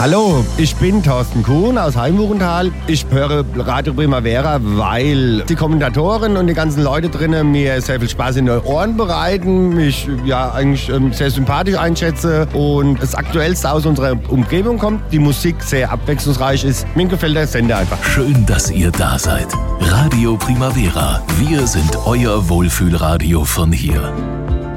Hallo, ich bin Thorsten Kuhn aus Heimbuchental. Ich höre Radio Primavera, weil die Kommentatoren und die ganzen Leute drinnen mir sehr viel Spaß in den Ohren bereiten, mich eigentlich sehr sympathisch einschätze und das Aktuellste aus unserer Umgebung kommt, die Musik sehr abwechslungsreich ist. Mir gefällt der Sender einfach. Schön, dass ihr da seid. Radio Primavera. Wir sind euer Wohlfühlradio von hier.